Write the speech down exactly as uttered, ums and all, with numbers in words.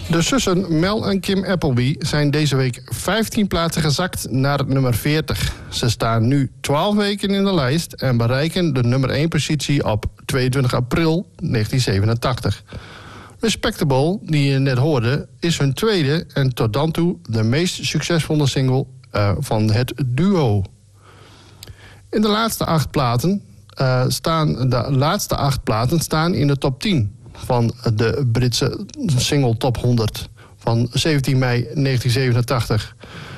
De zussen Mel en Kim Appleby zijn deze week vijftien plaatsen gezakt naar het nummer veertig. Ze staan nu twaalf weken in de lijst en bereiken de nummer één positie op tweeëntwintig april negentien zevenentachtig. Respectable, die je net hoorde, is hun tweede en tot dan toe de meest succesvolle single uh, van het duo. In de laatste acht platen uh, staan de laatste acht platen staan in de top tien van de Britse single top honderd van zeventien mei negentien zevenentachtig.